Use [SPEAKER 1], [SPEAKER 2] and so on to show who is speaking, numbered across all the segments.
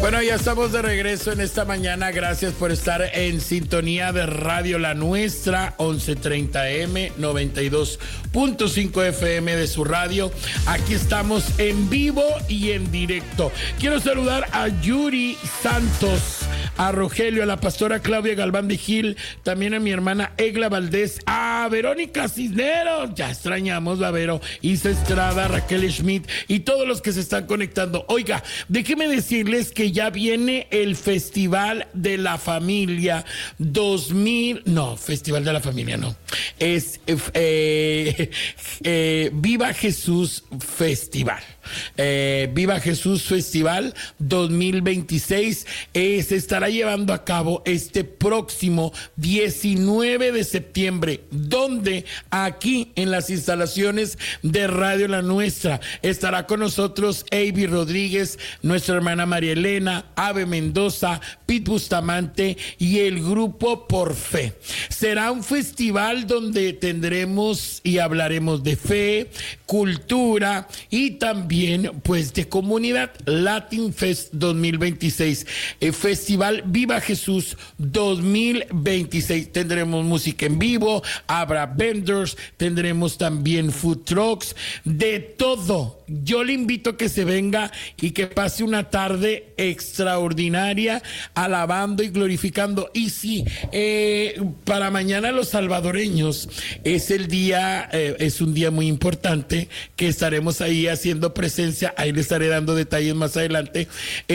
[SPEAKER 1] Bueno, ya estamos de regreso en esta mañana. Gracias por estar en sintonía de Radio La Nuestra, 1130M, 92.5 FM de su radio. Aquí estamos en vivo y en directo. Quiero saludar a Yuri Santos, a Rogelio, a la pastora Claudia Galván de Gil, también a mi hermana Egla Valdés, a Verónica Cisneros, ya extrañamos la Vero, Isa Estrada, Raquel Schmidt y todos los que se están conectando. Oiga, déjenme decirles que ya viene el Festival de la Familia 2000, no, Festival de la Familia no, es Viva Jesús Festival. Viva Jesús Festival 2026 se estará llevando a cabo este próximo 19 de septiembre, donde aquí en las instalaciones de Radio La Nuestra estará con nosotros Avi Rodríguez, nuestra hermana María Elena, Ave Mendoza, Pete Bustamante y el grupo Por Fe. Será un festival donde tendremos y hablaremos de fe, cultura y también pues de comunidad. Latin Fest 2026, Festival Viva Jesús 2026. Tendremos música en vivo, habrá vendors, tendremos también food trucks, de todo. Yo le invito a que se venga y que pase una tarde extraordinaria alabando y glorificando. Y sí, para mañana los salvadoreños es el día, es un día muy importante que estaremos ahí haciendo presencia. Ahí le estaré dando detalles más adelante.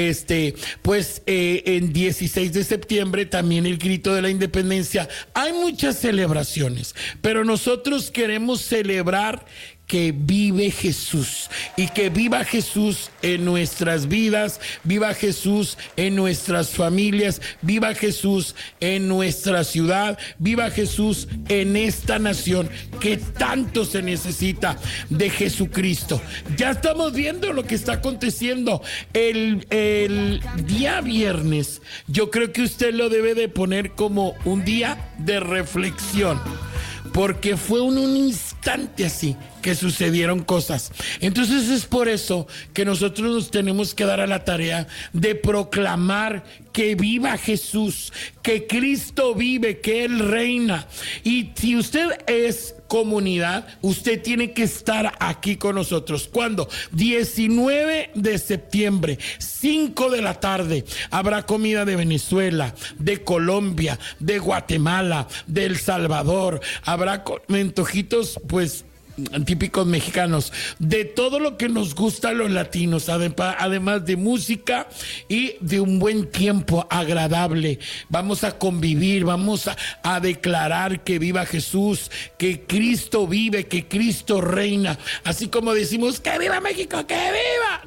[SPEAKER 1] En 16 de septiembre también el grito de la independencia. Hay muchas celebraciones, pero nosotros queremos celebrar que vive Jesús y que viva Jesús en nuestras vidas, viva Jesús en nuestras familias, viva Jesús en nuestra ciudad, viva Jesús en esta nación que tanto se necesita de Jesucristo. Ya estamos viendo lo que está aconteciendo el día viernes. Yo creo que usted lo debe de poner como un día de reflexión, porque fue un instante así que sucedieron cosas. Entonces es por eso que nosotros nos tenemos que dar a la tarea de proclamar que viva Jesús, que Cristo vive, que Él reina. Y si usted es comunidad, usted tiene que estar aquí con nosotros. ¿Cuándo? 19 de septiembre, 5 de la tarde. Habrá comida de Venezuela, de Colombia, de Guatemala, de El Salvador. Habrá antojitos, pues, típicos mexicanos, de todo lo que nos gusta a los latinos, además de música y de un buen tiempo agradable. Vamos a convivir, vamos a declarar que viva Jesús, que Cristo vive, que Cristo reina, así como decimos que viva México, que viva.